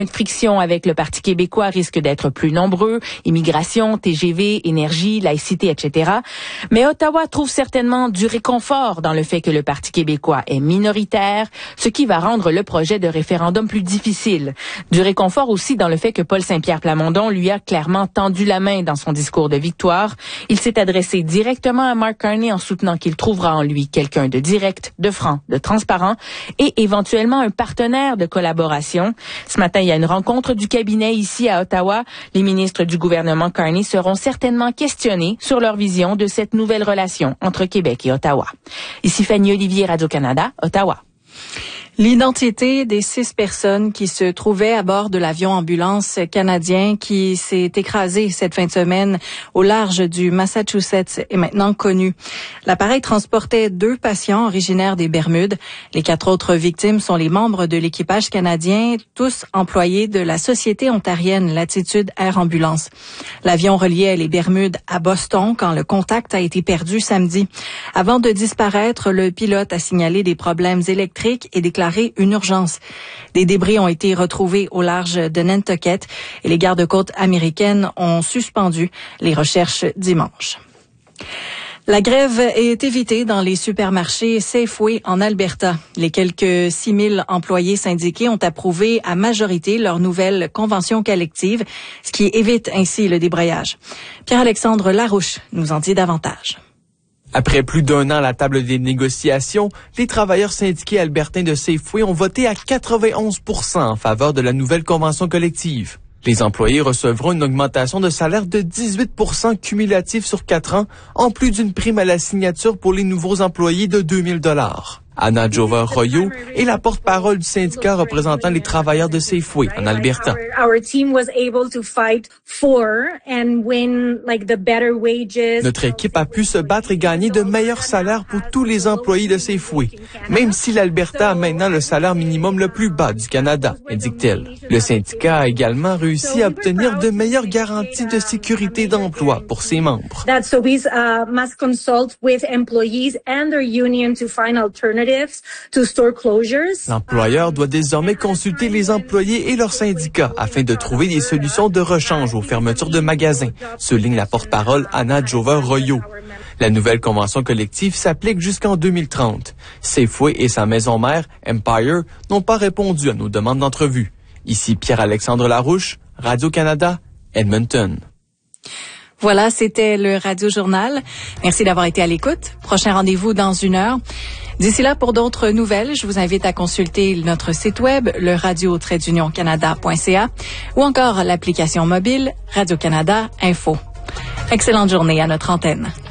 de friction avec le Parti québécois risque d'être plus nombreux, immigration, TGV, énergie, laïcité, etc. Mais Ottawa trouve certainement du réconfort dans le fait que le Parti québécois est minoritaire, ce qui va rendre le projet de référendum plus difficile. Du réconfort aussi dans le fait que Paul Saint-Pierre Plamondon lui a clairement tendu la main dans son discours de victoire. Il s'est adressé directement à Mark Carney en soutenant qu'il trouvera en lui quelqu'un de direct, de franc, de transparent et éventuellement un partenaire de collaboration. Ce matin, il y a une rencontre du cabinet ici à Ottawa. Les ministres du gouvernement Carney seront certainement questionnés sur leur vision de cette nouvelle relation entre Québec et Ottawa. Ici Fanny Olivier, Radio-Canada, Ottawa. L'identité des 6 personnes qui se trouvaient à bord de l'avion ambulance canadien qui s'est écrasé cette fin de semaine au large du Massachusetts est maintenant connue. L'appareil transportait 2 patients originaires des Bermudes. Les 4 autres victimes sont les membres de l'équipage canadien, tous employés de la société ontarienne Latitude Air Ambulance. L'avion reliait les Bermudes à Boston quand le contact a été perdu samedi. Avant de disparaître, le pilote a signalé des problèmes électriques et déclaré une urgence. Des débris ont été retrouvés au large de Nantucket et les gardes-côtes américaines ont suspendu les recherches dimanche. La grève est évitée dans les supermarchés Safeway en Alberta. Les quelques 6 000 employés syndiqués ont approuvé à majorité leur nouvelle convention collective, ce qui évite ainsi le débrayage. Pierre-Alexandre Larouche nous en dit davantage. Après plus d'1 an à la table des négociations, les travailleurs syndiqués albertains de Safeway ont voté à 91% en faveur de la nouvelle convention collective. Les employés recevront une augmentation de salaire de 18% cumulatif sur 4 ans, en plus d'une prime à la signature pour les nouveaux employés de 2 000 $. Anna Jover-Royo est la porte-parole du syndicat représentant les travailleurs de Safeway en Alberta. Notre équipe a pu se battre et gagner de meilleurs salaires pour tous les employés de Safeway, même si l'Alberta a maintenant le salaire minimum le plus bas du Canada, indique-t-elle. Le syndicat a également réussi à obtenir de meilleures garanties de sécurité d'emploi pour ses membres. L'employeur doit désormais consulter les employés et leurs syndicats afin de trouver des solutions de rechange aux fermetures de magasins, souligne la porte-parole Anna Jover-Royo. La nouvelle convention collective s'applique jusqu'en 2030. Safeway et sa maison mère, Empire, n'ont pas répondu à nos demandes d'entrevue. Ici Pierre-Alexandre Larouche, Radio-Canada, Edmonton. Voilà, c'était le Radio-Journal. Merci d'avoir été à l'écoute. Prochain rendez-vous dans 1 heure. D'ici là, pour d'autres nouvelles, je vous invite à consulter notre site web, le radio-canada.ca ou encore l'application mobile Radio-Canada Info. Excellente journée à notre antenne.